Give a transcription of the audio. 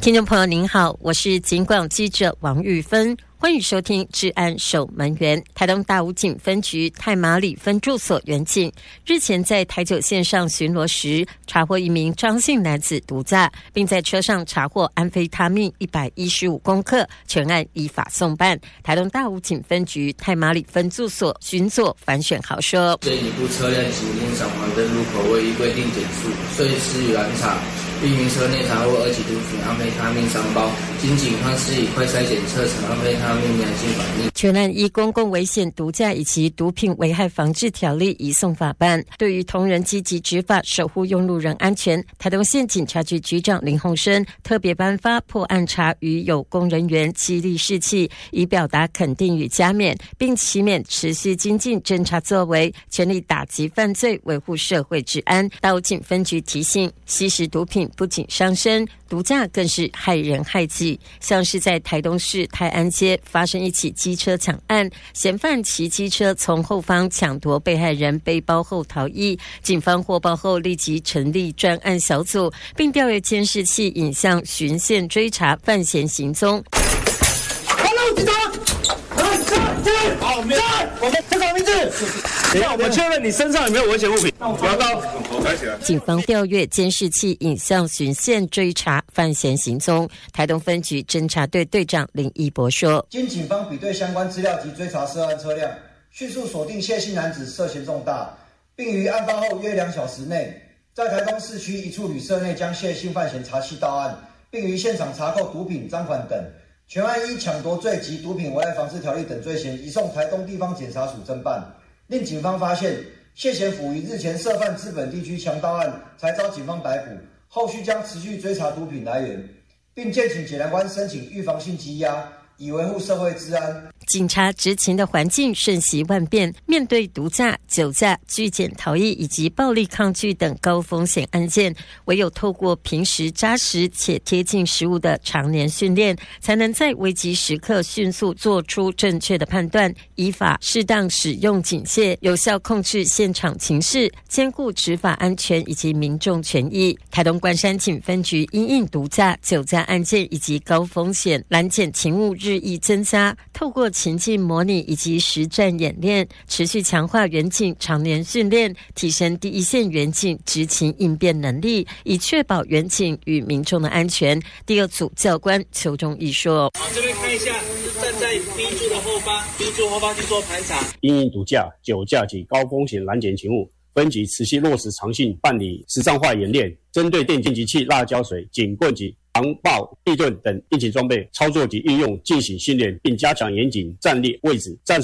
听众朋友您好，我是警广记者王玉芬，欢迎收听治安守门员。台东大武警分局太麻里分驻所员警日前在台九线上巡逻时，查获一名张姓男子毒驾，并在车上查获安非他命115公克，全案依法送办。台东大武警分局太麻里分驻所巡佐樊选豪说： 这一部车辆行经赏黄灯路口未依规定减速，遂施予拦查，并于车内查获2起毒品安非他命3包，经警方施以快筛检测成安非他命阳性反应。 全案依公共危险毒驾以及毒品危害防治条例移送法办。对于同仁积极执法守护用路人安全，台东县警察局局长林鸿生特别颁发破案查与有功人员激励士气，以表达肯定与嘉勉，并期勉持续精进侦查作为，全力打击犯罪，维护社会治安。大武警分局提醒，吸食毒品不仅伤身，毒驾更是害人害己。像是在台东市泰安街发生一起机车抢案，嫌犯骑机车从后方抢夺被害人背包后逃逸，警方获报后立即成立专案小组，并调阅监视器影像循线追查犯嫌行踪。 好，我们这个名字。等一下，我们确认你身上有没有危险物品。不要高，抬起来。 警方调阅监视器影像循线追查犯嫌行踪。台东分局侦查队队长林义博说： 经警方比对相关资料及追查涉案车辆，迅速锁定谢姓男子涉嫌重大，并于案发后约2小时内，在台东市区一处旅社内将谢姓犯嫌查缉到案，并于现场查扣毒品、赃款等。全案依抢夺罪及毒品危害防治条例等罪嫌移送台东地方检察署侦办，令警方发现谢嫌辅于日前涉犯资本地区强盗案，才遭警方逮捕，后续将持续追查毒品来源，并建请检察官申请预防性羁押，以维护社会治安。 警察执勤的环境瞬息万变，面对毒驾、酒驾、拒检逃逸以及暴力抗拒等高风险案件，唯有透过平时扎实且贴近实务的常年训练，才能在危急时刻迅速做出正确的判断，依法适当使用警械，有效控制现场情势，兼顾执法安全以及民众权益。台东关山警分局因应毒驾、酒驾案件以及高风险拦检勤务日益增加，透过情境模拟以及实战演练，持续强化员警常年训练，提升第一线员警执勤应变能力，以确保员警与民众的安全。第二组教官邱忠义说： 好，这边看一下，站在 B 柱的后方 ，B 柱后方去做盘查。 因应毒驾、酒驾及高风险拦检勤务，分局持续落实常性办理实战化演练，针对电击器、辣椒水、警棍及防爆、地盾等应急装备操作及应用进行训练，并加强严谨战略位置战术